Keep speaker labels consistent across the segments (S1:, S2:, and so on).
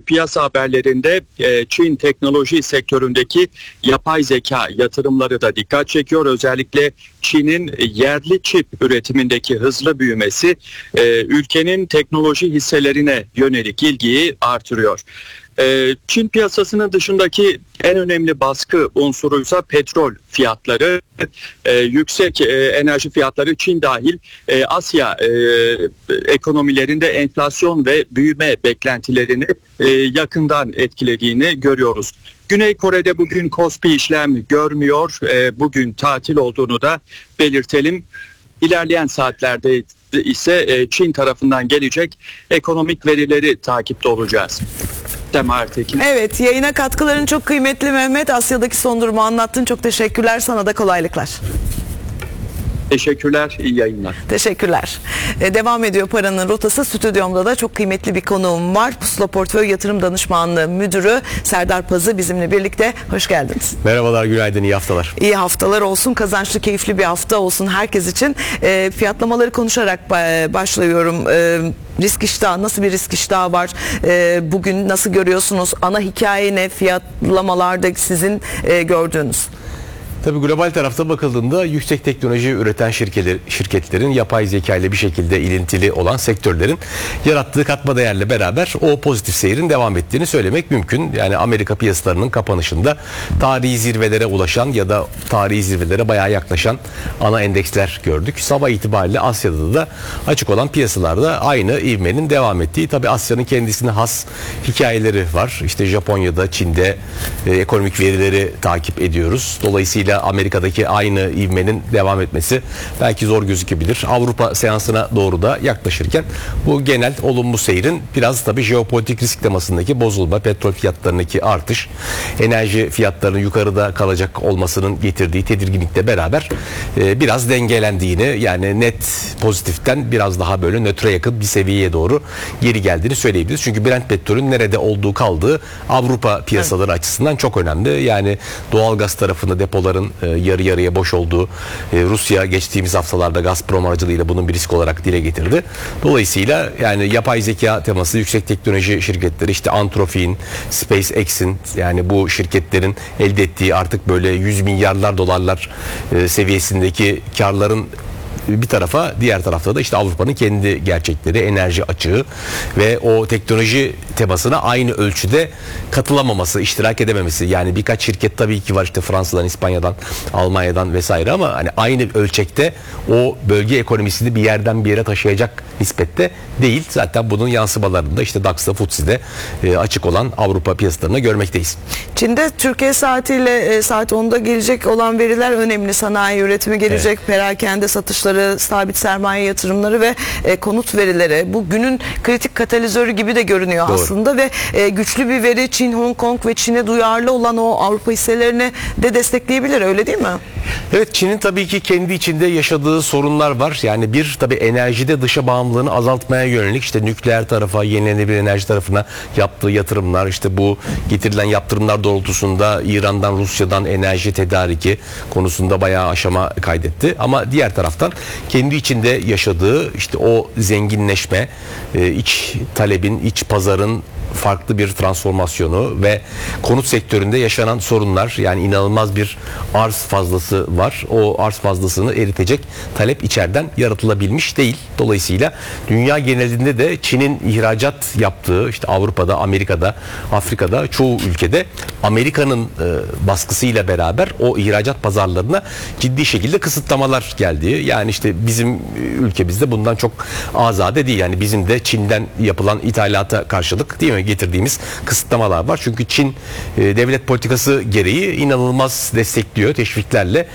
S1: piyasa haberlerinde Çin teknoloji sektöründeki yapay zeka yatırımları da dikkat çekiyor. Özellikle Çin'in yerli çip üretimindeki hızlı büyümesi ülkenin teknoloji hisselerine yönelik ilgiyi artırıyor. Çin piyasasının dışındaki en önemli baskı unsuruysa petrol fiyatları. Yüksek enerji fiyatları Çin dahil Asya ekonomilerinde enflasyon ve büyüme beklentilerini yakından etkilediğini görüyoruz. Güney Kore'de bugün KOSPI işlem görmüyor. Bugün tatil olduğunu da belirtelim. İlerleyen saatlerde ise Çin tarafından gelecek ekonomik verileri takipte olacağız.
S2: Evet, yayına katkıların çok kıymetli Mehmet. Asya'daki son durumu anlattın. Çok teşekkürler. Sana da kolaylıklar.
S1: Teşekkürler, iyi yayınlar.
S2: Teşekkürler. Devam ediyor Paranın Rotası. Stüdyomda da çok kıymetli bir konuğum var. Pusula Portföy Yatırım Danışmanlığı Müdürü Serdar Pazı bizimle birlikte. Hoş geldiniz.
S3: Merhabalar, günaydın, iyi haftalar.
S2: İyi haftalar olsun, kazançlı, keyifli bir hafta olsun herkes için. Fiyatlamaları konuşarak başlıyorum. Risk iştahı, nasıl bir risk iştahı var? Bugün nasıl görüyorsunuz? Ana hikaye ne? Fiyatlamalarda sizin gördüğünüz?
S3: Tabii global tarafta bakıldığında yüksek teknoloji üreten şirketlerin yapay zeka ile bir şekilde ilintili olan sektörlerin yarattığı katma değerle beraber o pozitif seyrin devam ettiğini söylemek mümkün. Yani Amerika piyasalarının kapanışında tarihi zirvelere ulaşan ya da tarihi zirvelere bayağı yaklaşan ana endeksler gördük. Sabah itibariyle Asya'da da açık olan piyasalarda aynı ivmenin devam ettiği, tabii Asya'nın kendisine has hikayeleri var. İşte Japonya'da, Çin'de ekonomik verileri takip ediyoruz. Dolayısıyla Amerika'daki aynı ivmenin devam etmesi belki zor gözükebilir. Avrupa seansına doğru da yaklaşırken bu genel olumlu seyrin biraz tabii jeopolitik risk temasındaki bozulma, petrol fiyatlarındaki artış, enerji fiyatlarının yukarıda kalacak olmasının getirdiği tedirginlikle beraber biraz dengelendiğini, yani net pozitiften biraz daha böyle nötre yakın bir seviyeye doğru geri geldiğini söyleyebiliriz. Çünkü Brent petrolün nerede olduğu kaldığı Avrupa piyasaları açısından çok önemli. Yani doğalgaz tarafında depoların yarı yarıya boş olduğu, Rusya geçtiğimiz haftalarda Gazprom aracılığıyla bunun bir risk olarak dile getirdi. Dolayısıyla yani yapay zeka teması, yüksek teknoloji şirketleri, işte Anthropic'in, SpaceX'in, yani bu şirketlerin elde ettiği artık böyle 100 milyarlar dolarlar seviyesindeki karların bir tarafa, diğer tarafta da işte Avrupa'nın kendi gerçekleri, enerji açığı ve o teknoloji temasına aynı ölçüde katılamaması, iştirak edememesi. Yani birkaç şirket tabii ki var, işte Fransa'dan, İspanya'dan, Almanya'dan vesaire, ama hani aynı ölçekte o bölge ekonomisini bir yerden bir yere taşıyacak nispette değil. Zaten bunun yansımalarını da işte DAX'ta, FTSE'de açık olan Avrupa piyasalarına görmekteyiz.
S2: Çin'de Türkiye saatiyle saat 10'da gelecek olan veriler önemli. Sanayi üretimi gelecek, evet. Perakende satışları, sabit sermaye yatırımları ve konut verileri. Bu günün kritik katalizörü gibi de görünüyor. Doğru. Aslında ve güçlü bir veri Çin, Hong Kong ve Çin'e duyarlı olan o Avrupa hisselerini de destekleyebilir, öyle değil mi?
S3: Evet, Çin'in tabii ki kendi içinde yaşadığı sorunlar var. Yani bir, tabii enerjide dışa bağımlılığını azaltmaya yönelik işte nükleer tarafa, yenilenebilir enerji tarafına yaptığı yatırımlar, işte bu getirilen yaptırımlar doğrultusunda İran'dan, Rusya'dan enerji tedariki konusunda bayağı aşama kaydetti. Ama diğer taraftan kendi içinde yaşadığı işte o zenginleşme, iç talebin, iç pazarın farklı bir transformasyonu ve konut sektöründe yaşanan sorunlar, yani inanılmaz bir arz fazlası var. O arz fazlasını eritecek talep içeriden yaratılabilmiş değil. Dolayısıyla dünya genelinde de Çin'in ihracat yaptığı, işte Avrupa'da, Amerika'da, Afrika'da çoğu ülkede Amerika'nın baskısıyla beraber o ihracat pazarlarına ciddi şekilde kısıtlamalar geldiği, yani işte bizim ülkemizde bundan çok azade değil. Yani bizim de Çin'den yapılan ithalata karşılık, değil mi, getirdiğimiz kısıtlamalar var. Çünkü Çin devlet politikası gereği inanılmaz destekliyor teşviklerle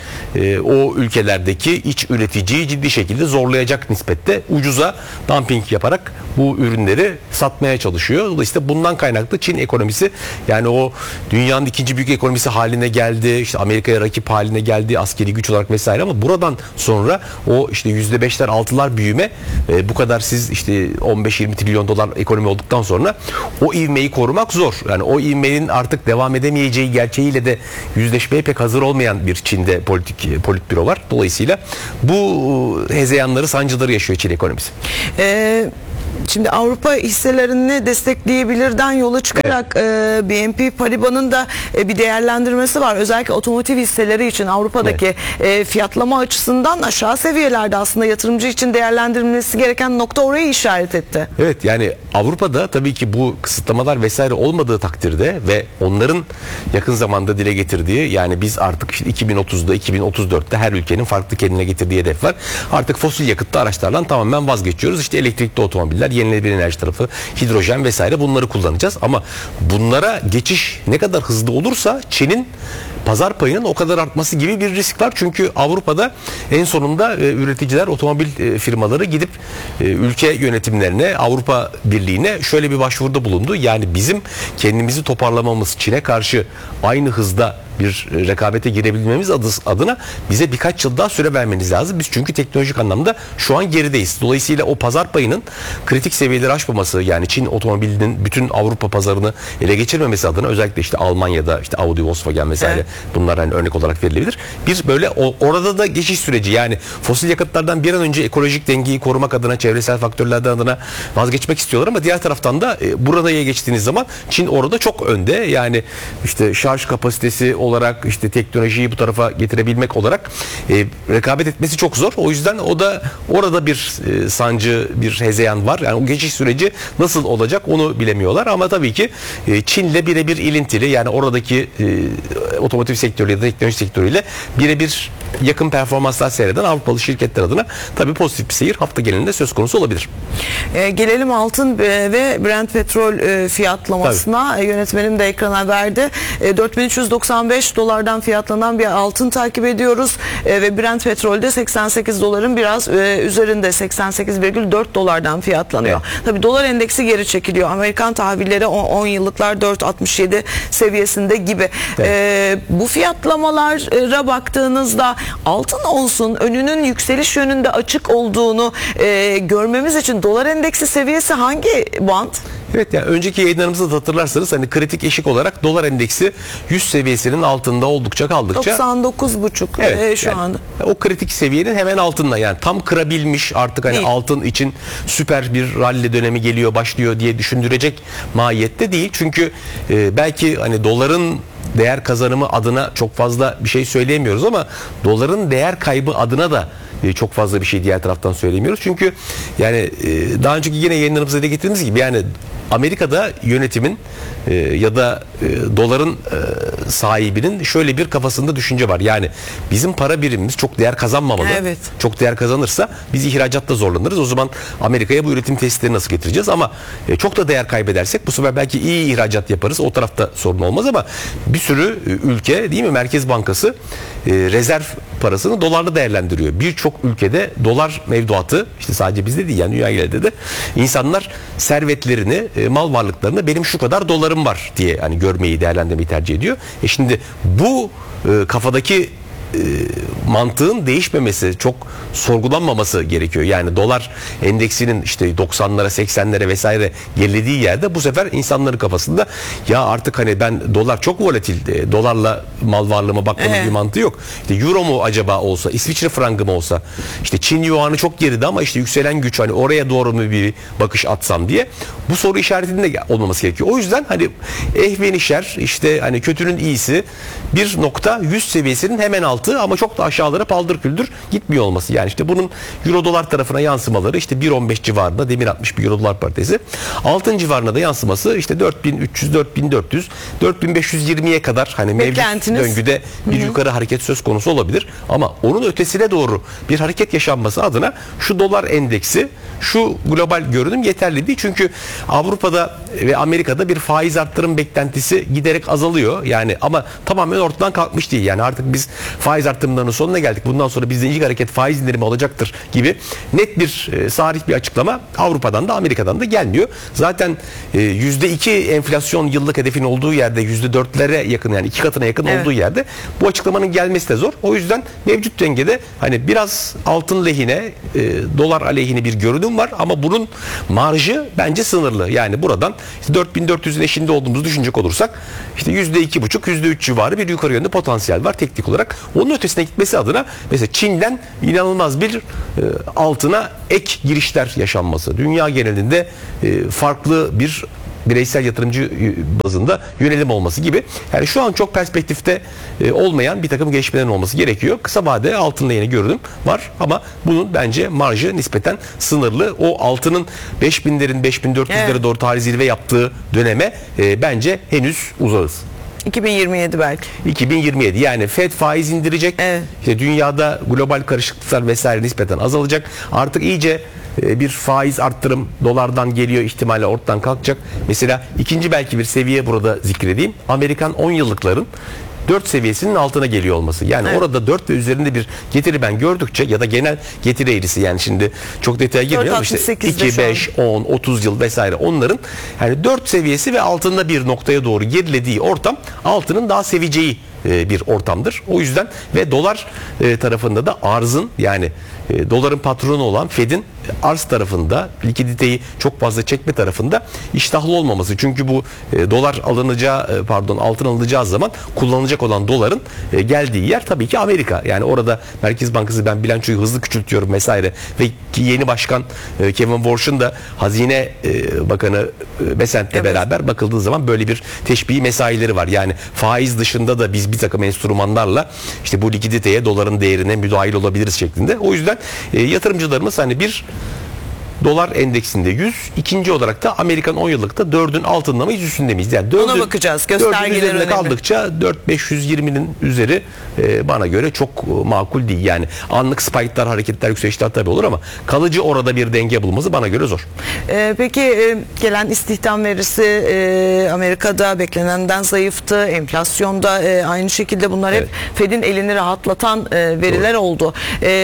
S3: o ülkelerdeki iç üreticiyi ciddi şekilde zorlayacak nispette ucuza dumping yaparak bu ürünleri satmaya çalışıyor. Dolayısıyla bundan kaynaklı Çin ekonomisi, yani o dünyanın ikinci büyük ekonomisi haline geldi. İşte Amerika'ya rakip haline geldi askeri güç olarak vesaire, ama buradan sonra o işte %5'ler 6'lar büyüme, bu kadar siz işte 15-20 trilyon dolar ekonomi olduktan sonra o ivmeyi korumak zor. Yani o ivmenin artık devam edemeyeceği gerçeğiyle de yüzleşmeye pek hazır olmayan bir Çin'de politbüro var. Dolayısıyla bu hezeyanları, sancıları yaşıyor Çin ekonomisi.
S2: Şimdi Avrupa hisselerini destekleyebilirden yola çıkarak BNP Paribas'ın da bir değerlendirmesi var. Özellikle otomotiv hisseleri için Avrupa'daki fiyatlama açısından aşağı seviyelerde aslında yatırımcı için değerlendirilmesi gereken nokta orayı işaret etti.
S3: Evet, yani Avrupa'da tabii ki bu kısıtlamalar vesaire olmadığı takdirde ve onların yakın zamanda dile getirdiği, yani biz artık işte 2030'da 2034'te her ülkenin farklı kendine getirdiği hedef var. Artık fosil yakıtlı araçlardan tamamen vazgeçiyoruz. İşte elektrikli otomobiller, yenilenebilir enerji tarafı, hidrojen vesaire bunları kullanacağız. Ama bunlara geçiş ne kadar hızlı olursa Çin'in pazar payının o kadar artması gibi bir risk var. Çünkü Avrupa'da en sonunda üreticiler, otomobil firmaları gidip ülke yönetimlerine, Avrupa Birliği'ne şöyle bir başvuruda bulundu. Yani bizim kendimizi toparlamamız, Çin'e karşı aynı hızda bir rekabete girebilmemiz adına bize birkaç yıl daha süre vermeniz lazım. Biz çünkü teknolojik anlamda şu an gerideyiz. Dolayısıyla o pazar payının kritik seviyeleri aşmaması, yani Çin otomobilinin bütün Avrupa pazarını ele geçirmemesi adına, özellikle işte Almanya'da işte Audi, Volkswagen vesaire bunlar hani örnek olarak verilebilir. Bir böyle orada da geçiş süreci, yani fosil yakıtlardan bir an önce ekolojik dengeyi korumak adına, çevresel faktörlerden adına vazgeçmek istiyorlar ama diğer taraftan da buradaya geçtiğiniz zaman Çin orada çok önde. Yani işte şarj kapasitesi olarak, işte teknolojiyi bu tarafa getirebilmek olarak rekabet etmesi çok zor. O yüzden o da orada bir sancı, bir hezeyan var. Yani o geçiş süreci nasıl olacak onu bilemiyorlar ama tabii ki Çin'le birebir ilintili, yani oradaki otomotiv sektörü ya da teknoloji sektörüyle birebir yakın performanslar seyreden Avrupalı şirketler adına tabii pozitif bir seyir hafta genelinde söz konusu olabilir.
S2: Gelelim altın ve Brent petrol fiyatlamasına. Yönetmenim de ekrana verdi. 4395 dolardan fiyatlanan bir altın takip ediyoruz ve Brent petrolde 88 doların biraz üzerinde, 88,4 dolardan fiyatlanıyor.
S3: Evet.
S2: Tabii dolar endeksi geri çekiliyor. Amerikan tahvilleri 10 yıllıklar 4.67 seviyesinde gibi. Evet. Bu fiyatlamalara baktığınızda altın olsun önünün yükseliş yönünde açık olduğunu görmemiz için dolar endeksi seviyesi hangi band?
S3: Evet, yani önceki yayınlarımızda da hatırlarsanız hani kritik eşik olarak dolar endeksi 100 seviyesinin altında oldukça kaldıkça
S2: 99,5
S3: evet,
S2: şu
S3: yani
S2: anda.
S3: O kritik seviyenin hemen altında, yani tam kırabilmiş artık hani
S2: değil.
S3: Altın için süper bir rally dönemi geliyor, başlıyor diye düşündürecek mahiyette değil. Çünkü belki hani doların değer kazanımı adına çok fazla bir şey söyleyemiyoruz ama doların değer kaybı adına da çok fazla bir şey diğer taraftan söylemiyoruz. Çünkü yani daha önceki yine yayınlarımızda dile getirdiğimiz gibi, yani Amerika'da yönetimin ya da doların sahibinin şöyle bir kafasında düşünce var. Yani bizim para birimimiz çok değer kazanmamalı.
S2: Evet.
S3: Çok değer kazanırsa biz ihracatta zorlanırız. O zaman Amerika'ya bu üretim tesisleri nasıl getireceğiz? Ama çok da değer kaybedersek bu sefer belki iyi ihracat yaparız. O tarafta sorun olmaz ama bir sürü ülke, değil mi, Merkez Bankası rezerv parasını dolarla değerlendiriyor. Birçok ülkede dolar mevduatı, işte sadece bizde değil yani dünya genelinde de insanlar servetlerini, mal varlıklarını benim şu kadar dolarım var diye hani görmeyi, değerlendirmeyi tercih ediyor. Şimdi bu kafadaki mantığın değişmemesi, çok sorgulanmaması gerekiyor. Yani dolar endeksinin işte 90'lara 80'lere vesaire gerilediği yerde bu sefer insanların kafasında ya artık hani ben dolar çok volatil, dolarla mal varlığıma bakmanın bir mantığı yok. İşte euro mu acaba olsa, İsviçre frangı mı olsa, işte Çin yuanı çok geride ama işte yükselen güç, hani oraya doğru mu bir bakış atsam diye bu soru işaretinde olmaması gerekiyor. O yüzden hani ehvenişer, işte hani kötünün iyisi bir nokta 100 seviyesinin hemen altı ama çok da aşağılara paldır küldür gitmiyor olması. Yani işte bunun euro dolar tarafına yansımaları işte 1.15 civarında, demin 60 bir euro dolar paritesi. Altın civarına da yansıması işte 4300, 4400, 4520'ye kadar hani mevcut döngüde bir yukarı hareket söz konusu olabilir. Ama onun ötesine doğru bir hareket yaşanması adına şu dolar endeksi, şu global görünüm yeterli değil. Çünkü Avrupa'da ve Amerika'da bir faiz arttırım beklentisi giderek azalıyor. Yani ama tamamen ortadan kalkmış değil. Yani artık biz faiz arttırımlarının sonuna geldik. Bundan sonra bizden ilk hareket faiz indirimi olacaktır gibi net bir sarih bir açıklama Avrupa'dan da Amerika'dan da gelmiyor. Zaten %2 enflasyon yıllık hedefin olduğu yerde, %4'lere yakın, yani 2 katına yakın olduğu yerde bu açıklamanın gelmesi de zor. O yüzden mevcut dengede hani biraz altın lehine, dolar aleyhine bir görünüm durum var ama bunun marjı bence sınırlı. Yani buradan işte 4400'ün eşiğinde olduğumuzu düşünecek olursak işte %2,5, %3 civarı bir yukarı yönde potansiyel var teknik olarak. Onun ötesine gitmesi adına mesela Çin'den inanılmaz bir altına ek girişler yaşanması. Dünya genelinde farklı bir bireysel yatırımcı bazında yönelim olması gibi. Yani şu an çok perspektifte olmayan bir takım gelişmelerin olması gerekiyor. Kısa vadede altında yeni görünüm var ama bunun bence marjı nispeten sınırlı. O altının 5000'lerin 5400'lere doğru tarihi zirve yaptığı döneme bence henüz uzağız.
S2: 2027 belki.
S3: 2027 yani Fed faiz indirecek.
S2: Evet.
S3: İşte dünyada global karışıklıklar vesaire nispeten azalacak. Artık iyice bir faiz arttırım dolardan geliyor ihtimalle ortadan kalkacak. Mesela ikinci belki bir seviye burada zikredeyim. Amerikan 10 yıllıkların 4 seviyesinin altına geliyor olması. Yani orada 4 ve üzerinde bir getiri ben gördükçe ya da genel getiri eğrisi yani şimdi çok detaya girmiyorum işte 2, 5, 10, 30 yıl vesaire onların yani 4 seviyesi ve altında bir noktaya doğru gerilediği ortam altının daha seveceği bir ortamdır. O yüzden ve dolar tarafında da arzın yani doların patronu olan Fed'in arz tarafında likiditeyi çok fazla çekme tarafında iştahlı olmaması. Çünkü bu dolar alınacağı altın alınacağı zaman kullanılacak olan doların geldiği yer tabii ki Amerika. Yani orada Merkez Bankası ben bilançoyu hızlı küçültüyorum vesaire ve yeni başkan Kevin Warsh'un da Hazine Bakanı Bessent'le beraber bakıldığı zaman böyle bir teşbihi mesaileri var. Yani faiz dışında da biz bir takım enstrümanlarla işte bu likiditeye doların değerine müdahil olabiliriz şeklinde. O yüzden yatırımcılarımız hani bir dolar endeksinde 100, ikinci olarak da Amerikan 10 yıllıkta 4'ün altında mıyız üstünde miyiz? Yani 4'ün,
S2: ona bakacağız. Göstergeler önemli.
S3: Kaldıkça 4.520'nin üzeri bana göre çok makul değil. Yani anlık spike'lar, hareketler, yükselişler tabii olur ama kalıcı orada bir denge bulması bana göre zor.
S2: Peki gelen istihdam verisi Amerika'da beklenenden zayıftı. Enflasyonda aynı şekilde bunlar hep Fed'in elini rahatlatan veriler oldu.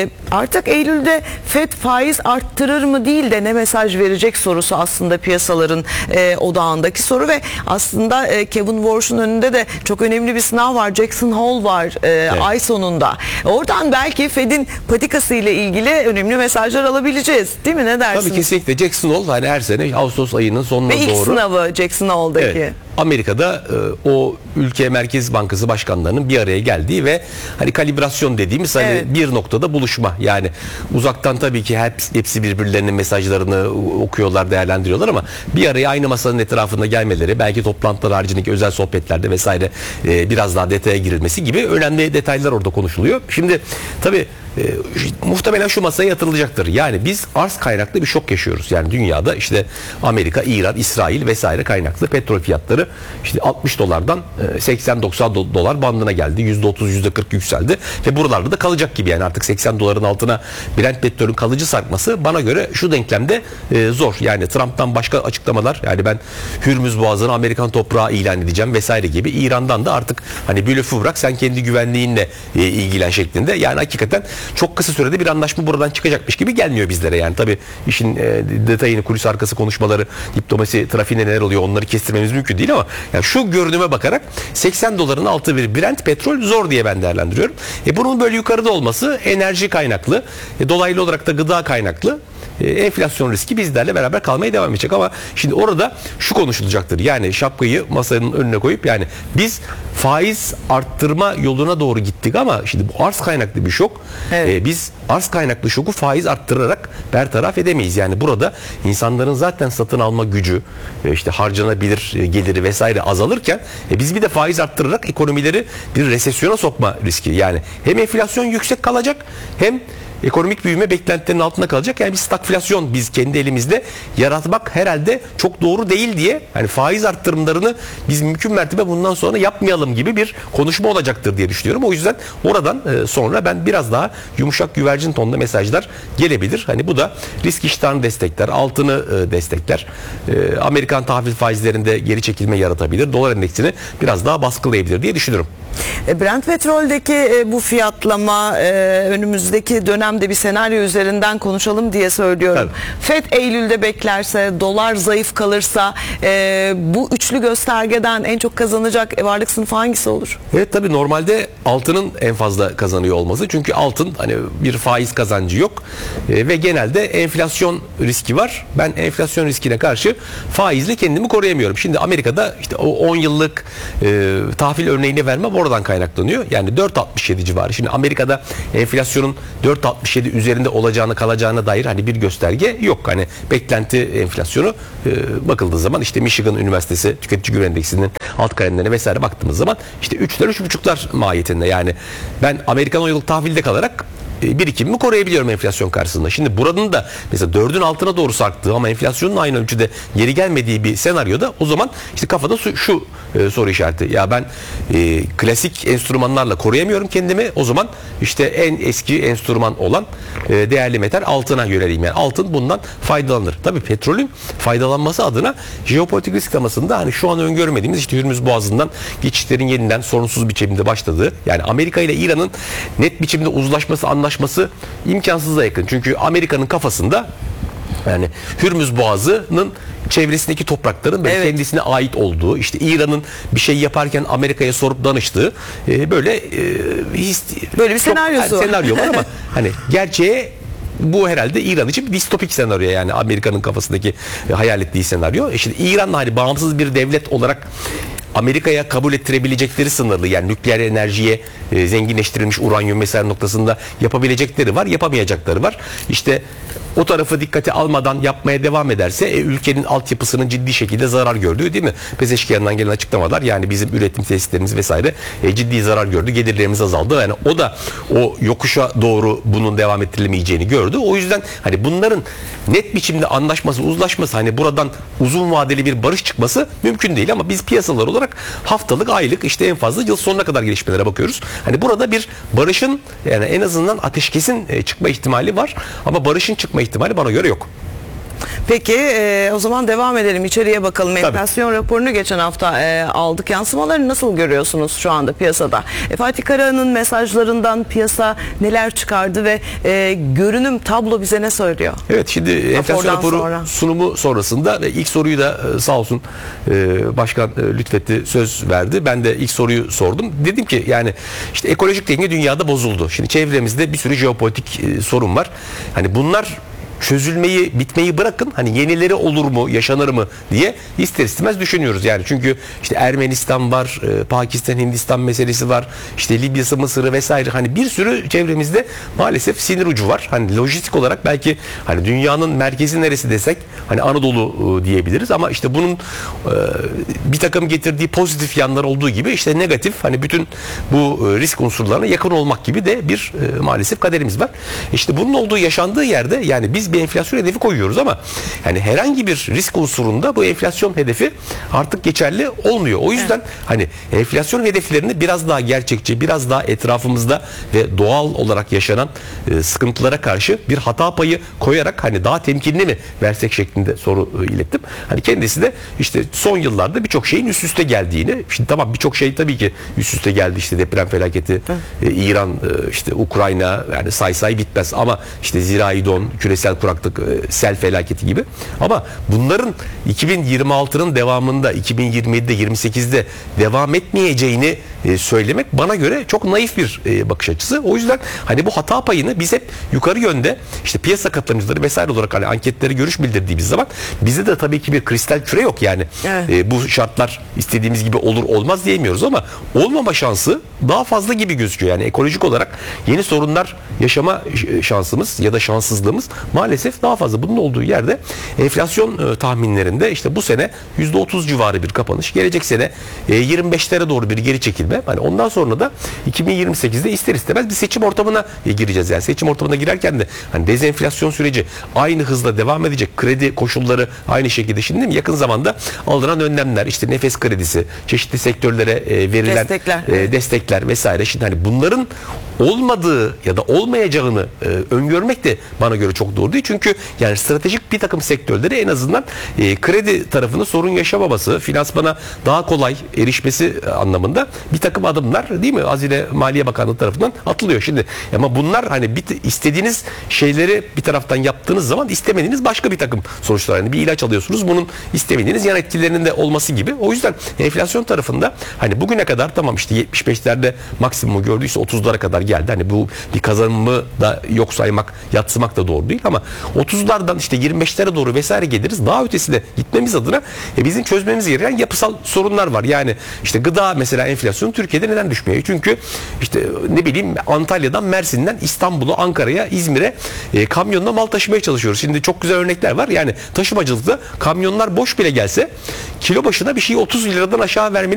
S2: Artık Eylül'de Fed faiz arttırır mı değil de ne mesaj verecek sorusu aslında piyasaların odağındaki soru ve aslında Kevin Warsh'un önünde de çok önemli bir sınav var. Jackson Hole var ay sonunda. Oradan belki Fed'in patikası ile ilgili önemli mesajlar alabileceğiz. Değil mi? Ne dersiniz?
S3: Tabii kesinlikle. Jackson Hole hani her sene Ağustos ayının sonuna doğru. Ve
S2: ilk sınavı Jackson Hole'daki.
S3: Evet. Amerika'da o ülke Merkez Bankası başkanlarının bir araya geldiği ve hani kalibrasyon dediğimiz hani bir noktada buluşma. Yani uzaktan tabii ki hepsi birbirlerinin mesajlarını okuyorlar, değerlendiriyorlar ama bir araya aynı masanın etrafında gelmeleri, belki toplantılar haricindeki özel sohbetlerde vesaire biraz daha detaya girilmesi gibi önemli detaylar orada konuşuluyor. Şimdi tabii muhtemelen şu masaya yatırılacaktır. Yani biz arz kaynaklı bir şok yaşıyoruz. Yani dünyada işte Amerika, İran, İsrail vesaire kaynaklı petrol fiyatları işte 60 dolardan 80-90 dolar bandına geldi. %30, %40 yükseldi ve buralarda da kalacak gibi. Yani artık 80 doların altına Brent petrolün kalıcı sarkması bana göre şu denklemde zor. Yani Trump'tan başka açıklamalar yani ben Hürmüz Boğazı'nı Amerikan toprağı ilan edeceğim vesaire gibi. İran'dan da artık hani blöfü bırak sen kendi güvenliğinle ilgilen şeklinde. Yani hakikaten çok kısa sürede bir anlaşma buradan çıkacakmış gibi gelmiyor bizlere. Yani tabii işin detayını, kulis arkası konuşmaları, diplomasi trafiğinde neler oluyor onları kestirmemiz mümkün değil ama yani şu görünüme bakarak 80 doların altı bir Brent petrol zor diye ben değerlendiriyorum. Bunun böyle yukarıda olması enerji kaynaklı, dolaylı olarak da gıda kaynaklı. Enflasyon riski bizlerle beraber kalmaya devam edecek ama şimdi orada şu konuşulacaktır. Yani şapkayı masanın önüne koyup yani biz faiz arttırma yoluna doğru gittik ama şimdi bu arz kaynaklı bir şok. Biz arz kaynaklı şoku faiz arttırarak bertaraf edemeyiz. Yani burada insanların zaten satın alma gücü, işte harcanabilir geliri vesaire azalırken biz bir de faiz arttırarak ekonomileri bir resesyona sokma riski. Yani hem enflasyon yüksek kalacak hem ekonomik büyüme beklentilerinin altında kalacak. Yani bir stagflasyon biz kendi elimizde yaratmak herhalde çok doğru değil diye hani faiz arttırımlarını biz mümkün mertebe bundan sonra yapmayalım gibi bir konuşma olacaktır diye düşünüyorum. O yüzden oradan sonra ben biraz daha yumuşak güvercin tonda mesajlar gelebilir. Hani bu da risk iştahını destekler, altını destekler. Amerikan tahvil faizlerinde geri çekilme yaratabilir. Dolar endeksini biraz daha baskılayabilir diye düşünüyorum.
S2: Brent petroldeki bu fiyatlama önümüzdeki dönemde bir senaryo üzerinden konuşalım diye söylüyorum. FED Eylül'de beklerse, dolar zayıf kalırsa bu üçlü göstergeden en çok kazanacak varlık sınıfı hangisi olur?
S3: Evet, tabii normalde altının en fazla kazanıyor olması. Çünkü altın hani bir faiz kazancı yok ve genelde enflasyon riski var. Ben enflasyon riskine karşı faizle kendimi koruyamıyorum. Şimdi Amerika'da işte o 10 yıllık tahvil örneğini vermem oradan kaynaklanıyor. Yani 4.67 civarı. Şimdi Amerika'da enflasyonun 4.67 üzerinde olacağını, kalacağına dair hani bir gösterge yok. Hani beklenti enflasyonu bakıldığı zaman işte Michigan Üniversitesi Tüketici Güven Endeksinin alt kalemlerine vesaire baktığımız zaman işte 3'ler 3.5'lar mahiyetinde. Yani ben Amerikan 10 yıllık tahvilde kalarak birikimimi koruyabiliyorum enflasyon karşısında. Şimdi buranın da mesela 4'ün altına doğru sarktığı ama enflasyonun aynı ölçüde geri gelmediği bir senaryoda o zaman işte kafada şu soru işareti. Ya ben klasik enstrümanlarla koruyamıyorum kendimi. O zaman işte en eski enstrüman olan değerli metal altına yöneleyim. Yani altın bundan faydalanır. Tabii petrolün faydalanması adına jeopolitik risk temasında hani şu an öngörmediğimiz işte Hürmüz Boğazı'ndan geçişlerin yeniden sorunsuz biçimde başladığı, yani Amerika ile İran'ın net biçimde uzlaşması, anlaşması imkansıza yakın. Çünkü Amerika'nın kafasında yani Hürmüz Boğazı'nın çevresindeki toprakların kendisine ait olduğu, işte İran'ın bir şey yaparken Amerika'ya sorup danıştığı böyle
S2: bir senaryo
S3: var ama hani gerçeğe bu herhalde İran için bir distopik senaryo, yani Amerika'nın kafasındaki hayal ettiği senaryo. Şimdi İran'la hani bağımsız bir devlet olarak Amerika'ya kabul ettirebilecekleri sınırlı, yani nükleer enerjiye zenginleştirilmiş uranyum vesaire noktasında yapabilecekleri var, yapamayacakları var. İşte o tarafı dikkate almadan yapmaya devam ederse ülkenin altyapısının ciddi şekilde zarar gördüğü, değil mi? Pezeşkiyan'dan gelen açıklamalar, yani bizim üretim tesislerimiz vesaire ciddi zarar gördü, gelirlerimiz azaldı. Yani o da o yokuşa doğru bunun devam ettirilemeyeceğini gördü. O yüzden hani bunların net biçimde anlaşması, uzlaşması, hani buradan uzun vadeli bir barış çıkması mümkün değil ama biz piyasalar olarak haftalık, aylık, işte en fazla yıl sonuna kadar gelişmelere bakıyoruz. Hani burada bir barışın, yani en azından ateşkesin çıkma ihtimali var ama barışın çıkma ihtimali bana göre yok.
S2: Peki o zaman devam edelim, içeriye bakalım. Enflasyon raporunu geçen hafta aldık. Yansımaları nasıl görüyorsunuz şu anda piyasada? Fatih Karahan'ın mesajlarından piyasa neler çıkardı ve görünüm, tablo bize ne söylüyor?
S3: Evet, şimdi enflasyon raporu sunumu sonrasında ilk soruyu da sağ olsun Başkan lütfetti, söz verdi. Ben de ilk soruyu sordum. Dedim ki yani işte ekolojik denge dünyada bozuldu. Şimdi çevremizde bir sürü jeopolitik sorun var. Hani bunlar çözülmeyi, bitmeyi bırakın, hani yenileri olur mu, yaşanır mı diye ister istemez düşünüyoruz. Yani çünkü işte Ermenistan var, Pakistan, Hindistan meselesi var, işte Libya'sı, Mısır'ı vesaire, hani bir sürü çevremizde maalesef sinir ucu var. Hani lojistik olarak belki hani dünyanın merkezi neresi desek hani Anadolu diyebiliriz ama işte bunun bir takım getirdiği pozitif yanlar olduğu gibi işte negatif, hani bütün bu risk unsurlarına yakın olmak gibi de bir maalesef kaderimiz var. İşte bunun olduğu, yaşandığı yerde yani biz bir enflasyon hedefi koyuyoruz ama yani herhangi bir risk unsurunda bu enflasyon hedefi artık geçerli olmuyor. O yüzden hani enflasyon hedeflerini biraz daha gerçekçi, biraz daha etrafımızda ve doğal olarak yaşanan sıkıntılara karşı bir hata payı koyarak hani daha temkinli mi versek şeklinde soru ilettim. Hani kendisi de işte son yıllarda birçok şeyin üst üste geldiğini, şimdi tamam birçok şey tabii ki üst üste geldi, işte deprem felaketi, İran, işte Ukrayna, yani say bitmez ama işte zirai don, küresel kuraklık, sel felaketi gibi. Ama bunların 2026'nın devamında, 2027'de, 28'de devam etmeyeceğini söylemek bana göre çok naif bir bakış açısı. O yüzden hani bu hata payını biz hep yukarı yönde işte piyasa katılımcıları vesaire olarak hani anketleri görüş bildirdiğimiz zaman bizde de tabii ki bir kristal küre yok yani. Evet. Bu şartlar istediğimiz gibi olur olmaz diyemiyoruz ama olmama şansı daha fazla gibi gözüküyor. Yani ekolojik olarak yeni sorunlar yaşama şansımız ya da şanssızlığımız maalesef daha fazla. Bunun olduğu yerde enflasyon tahminlerinde işte bu sene %30 civarı bir kapanış, gelecek sene 25'lere doğru bir geri çekilme. Hani ondan sonra da 2028'de ister istemez bir seçim ortamına gireceğiz. Yani seçim ortamına girerken de hani dezenflasyon süreci aynı hızla devam edecek. Kredi koşulları aynı şekilde. Şimdi değil mi? Yakın zamanda alınan önlemler, işte nefes kredisi, çeşitli sektörlere verilen destekler vesaire. Şimdi hani bunların olmadığı ya da olmayacağını öngörmek de bana göre çok doğru değil. Çünkü yani stratejik bir takım sektörleri en azından kredi tarafında sorun yaşamaması, finansmana daha kolay erişmesi anlamında bir bir takım adımlar değil mi? Hazine Maliye Bakanlığı tarafından atılıyor. Şimdi ama bunlar hani istediğiniz şeyleri bir taraftan yaptığınız zaman istemediğiniz başka bir takım sonuçlar. Yani bir ilaç alıyorsunuz. Bunun istemediğiniz yan etkilerinin de olması gibi. O yüzden enflasyon tarafında hani bugüne kadar tamam işte 75'lerde maksimumu gördüyse 30'lara kadar geldi. Hani bu bir kazanımı da yok saymak, yadsımak da doğru değil ama 30'lardan işte 25'lere doğru vesaire geliriz. Daha ötesine gitmemiz adına bizim çözmemiz gereken yapısal sorunlar var. Yani işte gıda mesela enflasyon Türkiye'de neden düşmüyor? Çünkü işte ne bileyim Antalya'dan Mersin'den İstanbul'a, Ankara'ya, İzmir'e kamyonla mal taşımaya çalışıyoruz. Şimdi çok güzel örnekler var. Yani taşımacılıkta kamyonlar boş bile gelse kilo başına bir şeyi 30 liradan aşağı vermeniz